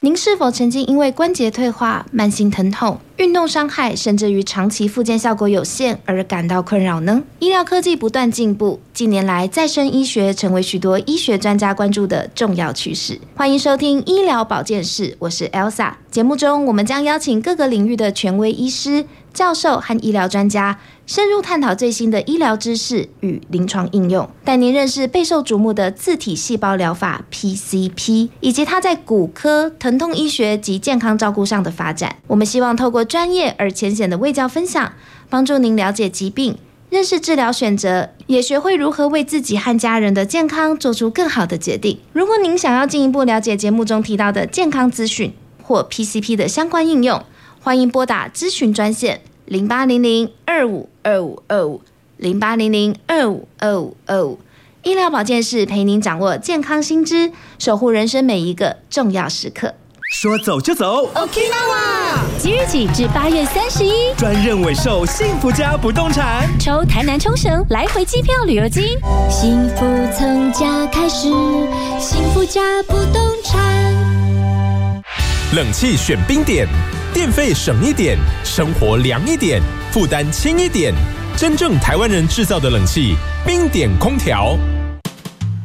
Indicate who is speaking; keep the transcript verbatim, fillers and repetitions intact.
Speaker 1: 您是否曾经因为关节退化、慢性疼痛、运动伤害，甚至于长期复健效果有限而感到困扰呢？医疗科技不断进步，近年来再生医学成为许多医学专家关注的重要趋势。欢迎收听医疗保健室，我是 Elsa。节目中我们将邀请各个领域的权威医师、教授和医疗专家，深入探讨最新的医疗知识与临床应用，带您认识备受瞩目的自体细胞疗法 P C P， 以及它在骨科、疼痛医学及健康照顾上的发展。我们希望透过专业而浅显的卫教分享，帮助您了解疾病，认识治疗选择，也学会如何为自己和家人的健康做出更好的决定。如果您想要进一步了解节目中提到的健康资讯或 P C P 的相关应用，欢迎拨打咨询专线零八零零二五二五二五 零八零零二五二五二五。医疗保健室陪您掌握健康新知，守护人生每一个重要时刻。
Speaker 2: 说走就走
Speaker 3: ，Okinawa！ 即日起至八月三十一，
Speaker 2: 专任委售幸福家不动产，
Speaker 3: 抽台南冲绳来回机票旅游金。幸福从家开始，幸福家不动产。
Speaker 4: 冷气选冰点，电费省一点，生活凉一点，负担轻一点。真正台湾人制造的冷气，冰点空调。